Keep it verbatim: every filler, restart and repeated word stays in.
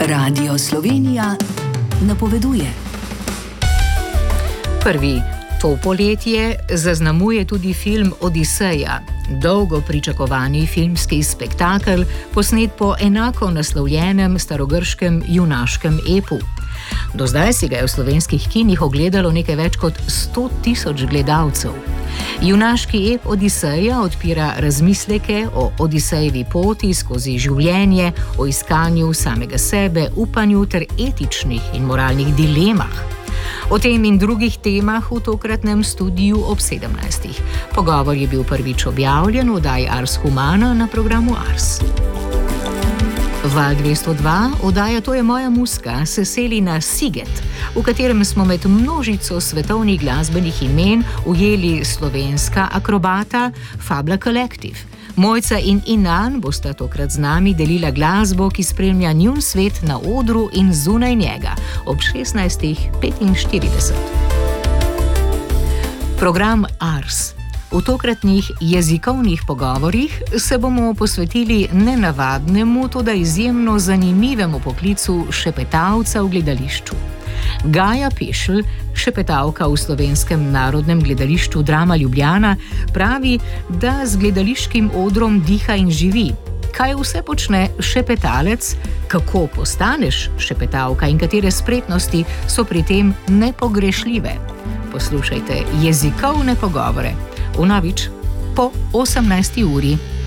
Radio Slovenija napoveduje. Prvi to poletje zaznamuje tudi film Odiseja, dolgo pričakovani filmski spektakel, posnet po enako naslovljenem starogrškem junaškem epu. Do zdaj si ga je v slovenskih kinih ogledalo nekaj več kot sto tisoč gledalcev. Junaški ep Odiseja odpira razmisleke o Odisejevi poti skozi življenje, o iskanju samega sebe, upanju ter etičnih in moralnih dilemah. O tem in drugih temah v tokratnem studiu ob sedemnajstih. Pogovor je bil prvič objavljen v oddaji Ars Humana na programu Ars. Val dvesto dva, oddaja To je moja muska, se seli na Siget, v katerem smo med množico svetovnih glasbenih imen ujeli slovenska akrobata Fabla Collective. Mojca in Inan bosta tokrat z nami delila glasbo, ki spremlja njun svet na odru in zunaj njega ob šestnajstih petinštirideset. Program Ars. V tokratnih jezikovnih pogovorih se bomo posvetili nenavadnemu, toda izjemno zanimivemu poklicu šepetavca v gledališču. Gaja Pešelj, šepetavka v Slovenskem narodnem gledališču Drama Ljubljana, pravi, da z gledališkim odrom diha in živi. Kaj vse počne šepetalec, kako postaneš šepetavka in katere spretnosti so pri tem nepogrešljive. Poslušajte jezikovne pogovore. Vnovič po osemnajsti uri.